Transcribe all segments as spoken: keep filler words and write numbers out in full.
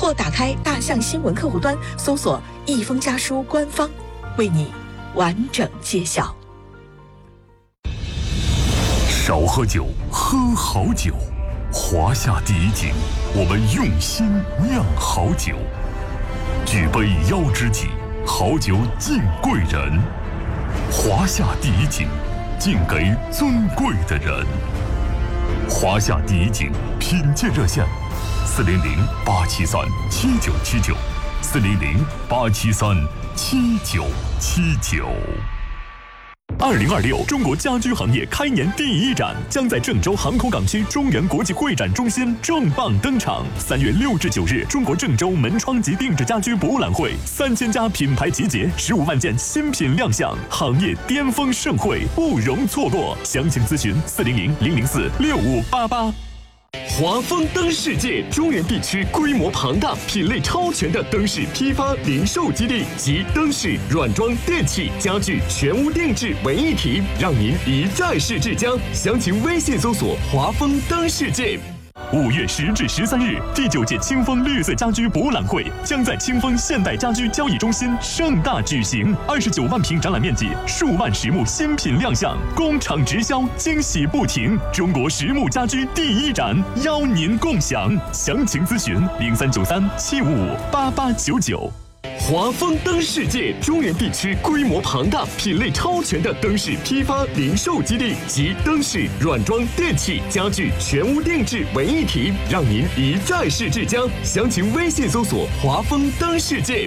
或打开大象新闻客户端，搜索一封家书官方，为你完整揭晓。 少喝酒，喝好酒。华夏第一景，我们用心酿好酒。举杯邀知己，好酒敬贵人。华夏第一景，敬给尊贵的人。华夏第一景品鉴热线：四零零八七三七九七九，四零零八七三七九七九。二零二六中国家居行业开年第一展将在郑州航空港区中原国际会展中心重磅登场。三月六至九日，中国郑州门窗及定制家居博物览会，三千家品牌集结，十五万件新品亮相，行业巅峰盛会不容错过。详情咨询四零零零零四六五八八。 华丰灯世界中原地区规模庞大、品类超全的灯饰批发零售基地，集灯饰、软装、电器、家具全屋定制为一体，让您一站式至江。详情微信搜索“华丰灯世界”。 五月十至十三日，第九届清风绿色家居博物览会将在清风现代家居交易中心盛大举行。二十九万平展览面积，数万实木新品亮相，工厂直销，惊喜不停。中国实木家居第一展，邀您共享。详情咨询零三九三七五五八八九九。 华丰灯世界中原地区规模庞大、品类超全的灯饰批发零售基地，集灯饰、软装、电器、家具全屋定制为一体，让您一站式至江。详情微信搜索“华丰灯世界”。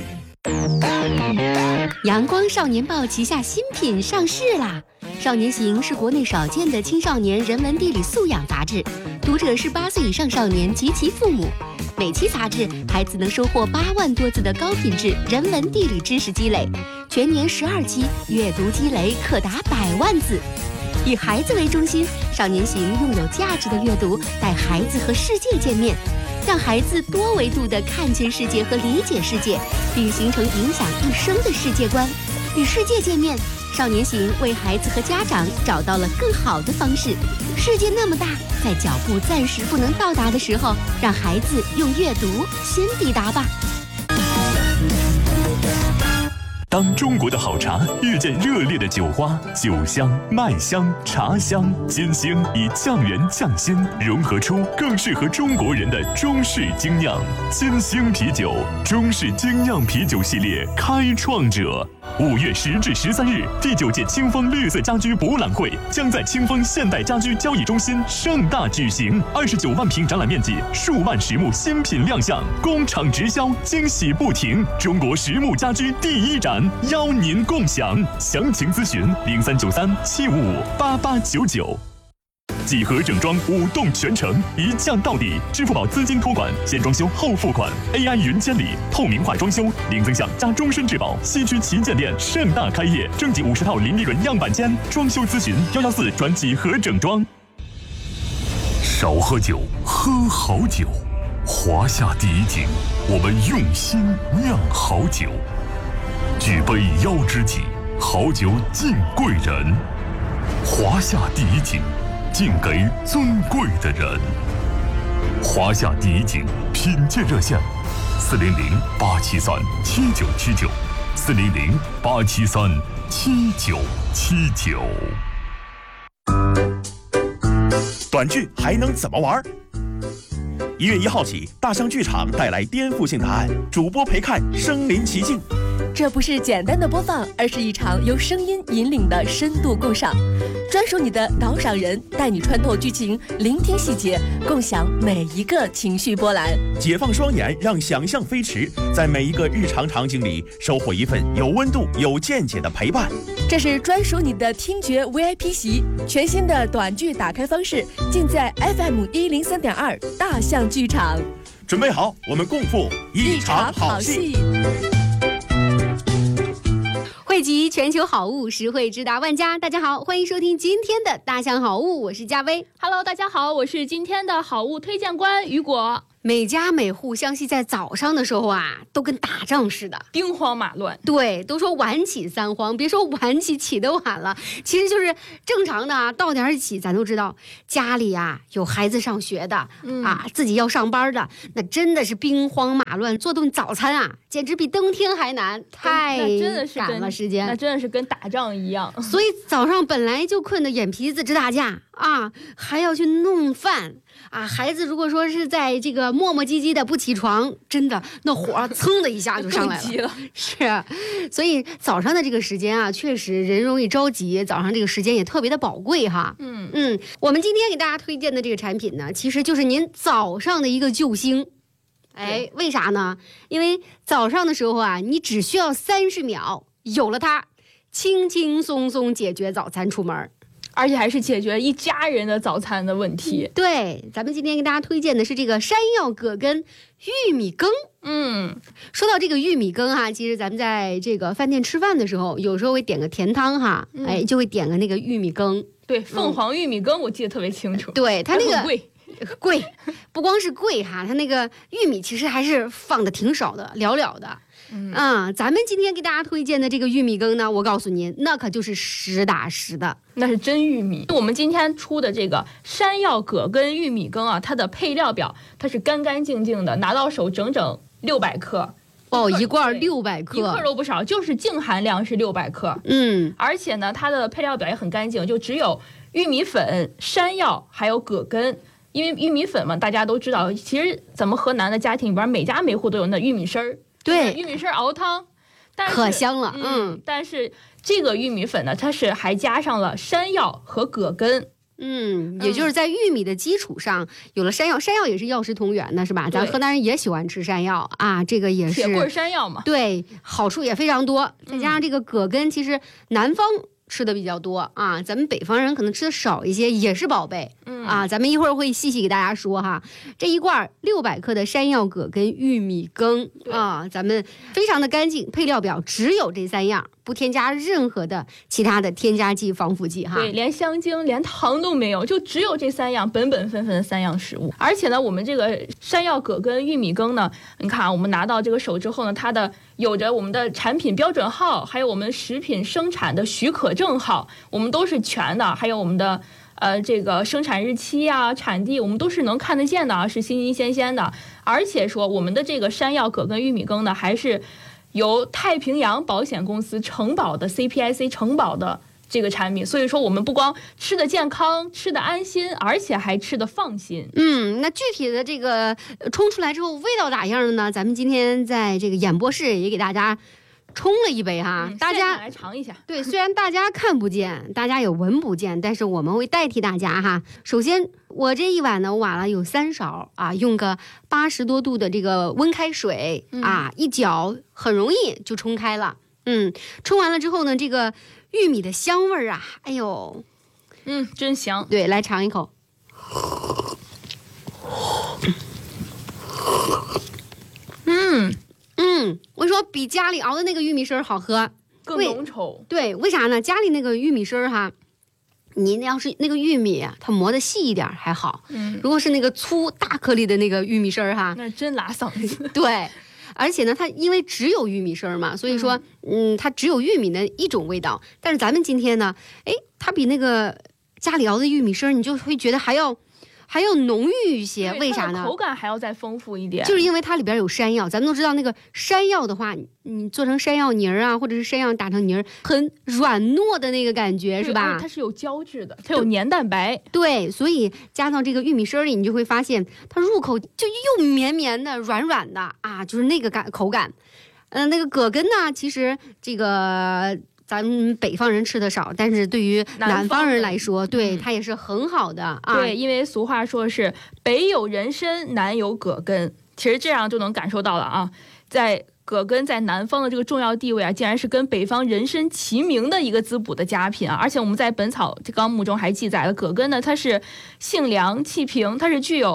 阳光少年报旗下新品上市啦！少年行是国内少见的青少年人文地理素养杂志，读者是八岁以上少年及其父母。每期杂志，孩子能收获八万多字的高品质人文地理知识积累，全年十二期，阅读积累可达百万字。以孩子为中心，少年行用有价值的阅读带孩子和世界见面，让孩子多维度地看见世界和理解世界，并形成影响一生的世界观。与世界见面，少年行为孩子和家长找到了更好的方式。世界那么大，在脚步暂时不能到达的时候，让孩子用阅读先抵达吧。 当中国的好茶遇见热烈的酒花，酒香、麦香、茶香，金星以匠人匠心融合出更适合中国人的中式精酿。金星啤酒，中式精酿啤酒系列开创者。五月十至十三日，第九届清风绿色家居博物览会将在清风现代家居交易中心盛大举行。二十九万平展览面积，数万实木新品亮相，工厂直销，惊喜不停。中国实木家居第一展，邀您共享。详情咨询零三九三七五五八八九九。几何整装五动全程，一降到底。支付宝资金托管，先装修后付款 ，A I 云监理，透明化装修，零增项加终身质保。西区旗舰店盛大开业，征集五十套零利润样板间，装修咨询幺幺四转几何整装。少喝酒，喝好酒。华夏第一景，我们用心酿好酒。举杯邀知己，好酒敬贵人。华夏第一景，敬给尊贵的人。华夏第一景品鉴热线：四零零八七三七九七九，四零零八七三七九七九。 短剧还能怎么玩？一月一号起，大象剧场带来颠覆性答案，主播陪看身临其境。 这不是简单的播放，而是一场由声音引领的深度共赏，专属你的导赏人，带你穿透剧情，聆听细节，共享每一个情绪波澜。 解放双眼，让想象飞驰，在每一个日常场景里收获一份有温度、有见解的陪伴。 这是专属你的听觉 V I P 席，全新的短剧打开方式，尽在 F M 一零三点二大象剧场。 准备好，我们共赴一场好戏。 汇集全球好物，实惠直达万家。大家好，欢迎收听今天的大象好物，我是佳薇。 Hello， 大家好，我是今天的好物推荐官雨果。 每家每户相信在早上的时候啊，都跟打仗似的， 兵荒马乱。 对，都说晚起三慌，别说晚起，起得晚了，其实就是正常的啊，到点起。咱都知道，家里啊有孩子上学的、嗯、啊，自己要上班的，那真的是兵荒马乱，做顿早餐啊，简直比登天还难，太赶了时间， 那真的是跟打仗一样。 所以早上本来就困得眼皮子直打架啊，还要去弄饭。啊，孩子如果说是在这个磨磨唧唧的不起床，真的那火噌的一下就上来了。 了是、啊，所以早上的这个时间啊，确实人容易着急，早上这个时间也特别的宝贵哈。 嗯嗯，我们今天给大家推荐的这个产品呢，其实就是您早上的一个救星。哎，为啥呢？因为早上的时候啊，你只需要三十秒，有了它，轻轻松松解决早餐出门。 而且还是解决一家人的早餐的问题。 对，咱们今天给大家推荐的是这个山药葛根玉米羹。 嗯， 说到这个玉米羹哈，其实咱们在这个饭店吃饭的时候，有时候会点个甜汤哈，嗯、哎，就会点个那个玉米羹。 对，凤凰玉米羹我记得特别清楚。 嗯、对，它那个贵。 贵，不光是贵哈，它那个玉米其实还是放的挺少的，寥寥的。嗯啊，咱们今天给大家推荐的这个玉米羹呢，我告诉您，那可就是实打实的， 那是真玉米。我们今天出的这个山药葛根玉米羹啊，它的配料表它是干干净净的，拿到手整整六百克。 哦，一罐六百克， 一克都不少，就是净含量是六百克。 嗯， 而且呢，它的配料表也很干净，就只有玉米粉、山药还有葛根。因为玉米粉嘛，大家都知道，其实咱们河南的家庭里边，每家每户都有那玉米丝儿。 对， 玉米丝熬汤，但是可香了。 嗯， 嗯但是这个玉米粉呢，它是还加上了山药和葛根。 嗯，也就是在玉米的基础上有了山药，山药也是药食同源的，是吧？咱河南人也喜欢吃山药啊，这个也是铁棍山药嘛。 对，好处也非常多。再加上这个葛根，其实南方吃的比较多啊，咱们北方人可能吃的少一些，也是宝贝。嗯啊，咱们一会儿会细细给大家说哈。这一罐六百克的山药葛根玉米羹啊，咱们非常的干净，配料表只有这三样，不添加任何的其他的添加剂、防腐剂哈。 对，连香精、连糖都没有，就只有这三样本本分分的三样食物。而且呢，我们这个山药葛根玉米羹呢，你看啊，我们拿到这个手之后呢，它的有着我们的产品标准号，还有我们食品生产的许可证号，我们都是全的，还有我们的呃这个生产日期啊、产地，我们都是能看得见的啊，是新新鲜鲜的。而且说我们的这个山药葛根玉米羹呢，还是由太平洋保险公司承保的 C P I C 承保的这个产品，所以说我们不光吃的健康、吃的安心，而且还吃的放心。 嗯，那具体的这个冲出来之后味道咋样的呢？咱们今天在这个演播室也给大家冲了一杯哈， 嗯、 大家来尝一下。 对，虽然大家看不见，大家也闻不见，但是我们会代替大家哈。首先，我这一碗呢，我挖了有三勺啊，用个八十多度的这个温开水、嗯、啊，一搅很容易就冲开了。嗯，冲完了之后呢，这个玉米的香味儿啊，哎呦， 嗯，真香。 对，来尝一口。 嗯。 嗯，我说比家里熬的那个玉米丝好喝， 更浓稠。 对，为啥呢？家里那个玉米丝哈，你要是那个玉米它磨得细一点还好，嗯，如果是那个粗大颗粒的那个玉米丝哈， 那真拉嗓子。 对，而且呢，它因为只有玉米丝嘛，所以说，嗯，它只有玉米的一种味道。但是咱们今天呢，哎，它比那个家里熬的玉米丝，你就会觉得还要。还要浓郁一些，为啥呢？ 口感还要再丰富一点， 就是因为它里边有山药。咱们都知道，那个山药的话，你做成山药泥儿啊，或者是山药打成泥儿，很软糯的那个感觉，是吧？ 它是有胶质的，它有黏蛋白。 对，所以加到这个玉米丝里，你就会发现它入口就又绵绵的、软软的啊，就是那个感口感。嗯、呃，那个葛根呢，其实这个。咱们北方人吃的少，但是对于南方人来说，对、嗯、它也是很好的啊。 对，因为俗话说是北有人参，南有葛根，其实这样就能感受到了啊，在葛根在南方的这个重要地位啊，竟然是跟北方人参齐名的一个滋补的佳品啊！而且我们在《本草纲目》中还记载了，葛根呢，它是性凉气平，它是具有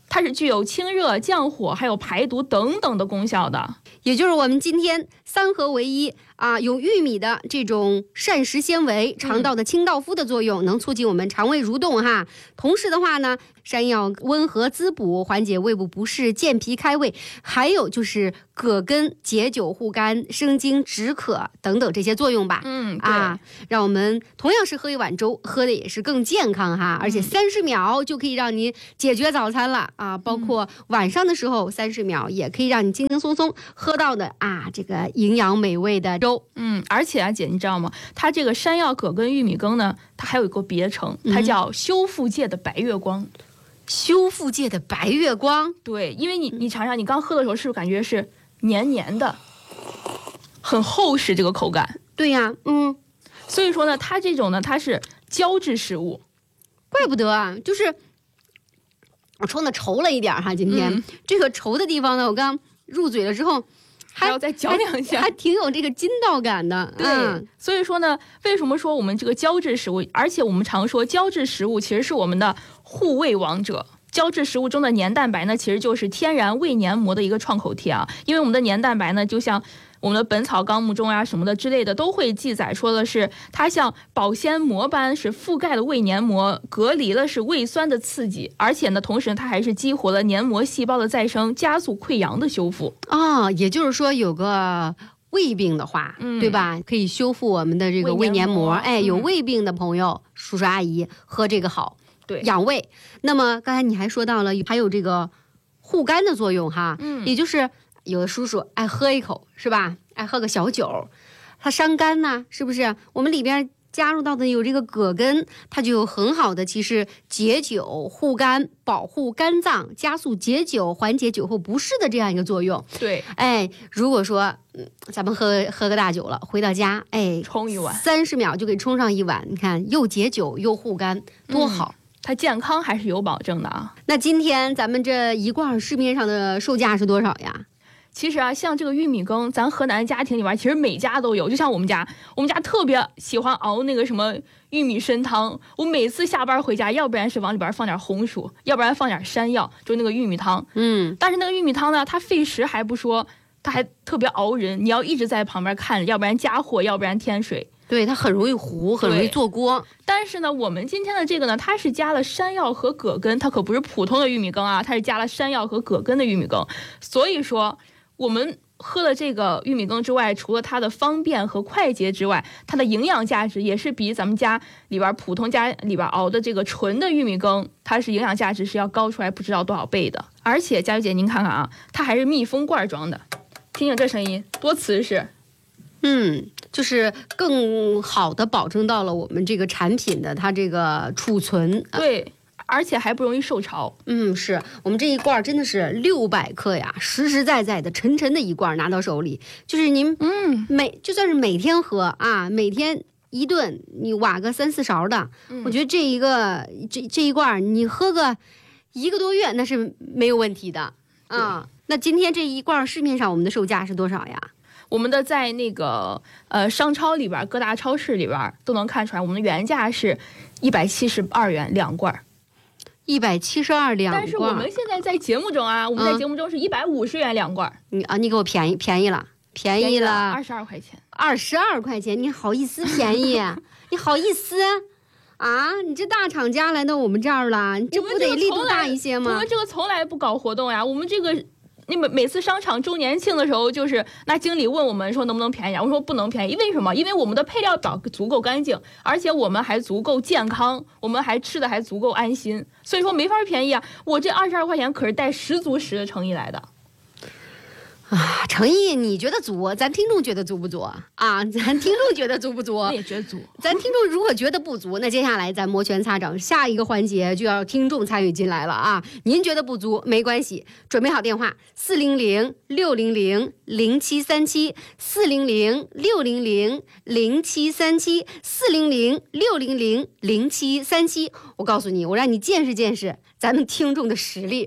它是具有清热、降火、还有排毒等等的功效的。 也就是我们今天三合为一啊，有玉米的这种膳食纤维、肠道的清道夫的作用，能促进我们肠胃蠕动哈。同时的话呢，山药温和滋补，缓解胃部不适、健脾开胃，还有就是葛根解酒护肝、生津止渴等等这些作用吧。 嗯， 啊，让我们同样是喝一碗粥，喝的也是更健康哈，而且三十秒就可以让你解决早餐了啊！包括晚上的时候，三十秒也可以让你轻轻松松喝到的啊，这个营养美味的粥。 嗯，而且啊，姐你知道吗？它这个山药、葛根、玉米羹呢，它还有一个别称，它叫修复界的白月光。嗯、 修复界的白月光， 对，因为你你尝尝，你刚喝的时候是不是感觉是黏黏的，很厚实这个口感？ 对呀、啊，嗯。 所以说呢，它这种呢，它是胶质食物， 怪不得啊，就是我冲的稠了一点哈。今天、嗯、这个稠的地方呢，我刚入嘴了之后，还要再嚼两下， 还挺有这个筋道感的。 对、嗯，所以说呢，为什么说我们这个胶质食物，而且我们常说胶质食物其实是我们的护胃王者。胶质食物中的黏蛋白呢，其实就是天然胃黏膜的一个创口贴啊。因为我们的黏蛋白呢，就像我们的《本草纲目》中啊什么的之类的，都会记载说的是它像保鲜膜般是覆盖了胃黏膜，隔离了是胃酸的刺激，而且呢，同时它还是激活了黏膜细胞的再生，加速溃疡的修复啊、哦。也就是说，有个胃病的话，嗯、对吧？可以修复我们的这个胃黏膜。哎，有胃病的朋友，嗯、叔叔阿姨喝这个好。 对， 养胃。那么刚才你还说到了，还有这个护肝的作用哈，嗯，也就是有的叔叔爱喝一口是吧？爱喝个小酒，它伤肝呐，是不是？我们里边加入到的有这个葛根，它就有很好的其实解酒、护肝、保护肝脏、加速解酒、缓解酒后不适的这样一个作用。 对， 哎，如果说嗯，咱们喝喝个大酒了，回到家，哎， 冲一碗， 三十秒就给冲上一碗，你看又解酒又护肝，多好。嗯， 它健康还是有保证的啊。 那今天咱们这一罐市面上的售价是多少呀？ 其实啊，像这个玉米羹，咱河南家庭里边其实每家都有。就像我们家，我们家特别喜欢熬那个什么玉米参汤。我每次下班回家，要不然是往里边放点红薯，要不然放点山药，就那个玉米汤。嗯，但是那个玉米汤呢，它费时还不说，它还特别熬人，你要一直在旁边看，要不然加火，要不然添水。 对，它很容易糊，很容易做锅。 但是呢，我们今天的这个呢，它是加了山药和葛根，它可不是普通的玉米羹啊，它是加了山药和葛根的玉米羹。所以说，我们喝了这个玉米羹之外，除了它的方便和快捷之外，它的营养价值也是比咱们家里边普通家里边熬的这个纯的玉米羹，它是营养价值是要高出来不知道多少倍的。而且佳玉姐您看看啊，它还是密封罐装的，听听这声音多瓷实。 嗯，就是更好的保证到了我们这个产品的它这个储存。 对，而且还不容易受潮。 嗯，是我们这一罐真的是六百克呀，实实在在的沉沉的一罐拿到手里，就是您嗯每就算是每天喝啊，每天一顿你挖个三四勺的，嗯、我觉得这一个这这一罐你喝个一个多月那是没有问题的啊。那今天这一罐市面上我们的售价是多少呀？ 我们的在那个呃商超里边，各大超市里边都能看出来，我们的原价是一百七十二元两罐， 一百七十二两罐。 但是我们现在在节目中啊，我们在节目中是一百五十元两罐。 你啊，你给我便宜便宜了，便宜了二十二块钱， 二十二块钱，你好意思便宜？你好意思？啊，你这大厂家来到我们这儿了，你这不得力度大一些吗？ 我们这个从来不搞活动呀，我们这个。你每每次商场周年庆的时候，就是那经理问我们说能不能便宜，我说不能便宜，为什么？因为我们的配料表足够干净，而且我们还足够健康，我们还吃的还足够安心，所以说没法便宜啊！我这二十二块钱可是带十足十的诚意来的。 啊，诚意你觉得足，咱听众觉得足不足啊？咱听众觉得足不足？ 我也觉得足。 咱听众如果觉得不足，那接下来咱摩拳擦掌，下一个环节就要听众参与进来了啊！您觉得不足没关系，准备好电话四零零六零零零七三七四零零六零零零七三七四零零六零零零七三七。我告诉你，我让你见识见识咱们听众的实力。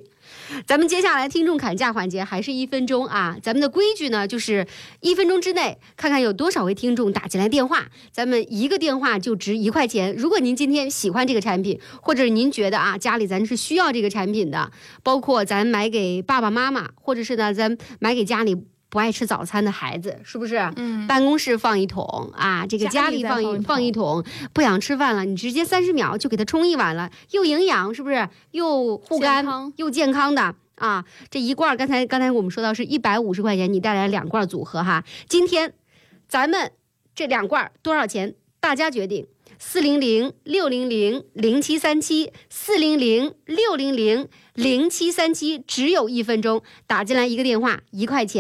咱们接下来听众砍价环节还是一分钟啊，咱们的规矩呢就是一分钟之内看看有多少位听众打进来电话，咱们一个电话就值一块钱。如果您今天喜欢这个产品，或者您觉得啊家里咱是需要这个产品的，包括咱买给爸爸妈妈，或者是呢咱买给家里不爱吃早餐的孩子，是不是？嗯，办公室放一桶啊，这个家里放一放一桶，不想吃饭了，你直接三十秒就给它冲一碗了，又营养，是不是？又护肝又健康的啊！这一罐刚才刚才我们说到是一百五十块钱，你带来两罐组合哈。今天咱们这两罐多少钱？大家决定。四零零六零零零七三七，四零零六零零零七三七，只有一分钟，打进来一个电话，一块钱。